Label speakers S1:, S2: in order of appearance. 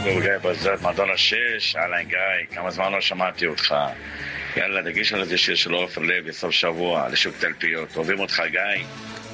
S1: גיא בזאת, מועדון השש, אהלן גיא, כמה זמן לא שמעתי אותך. יאללה, תגיש על איזה שיר של עופר לוי, סוף שבוע, לשוק תלפיות. אוהבים אותך גיא.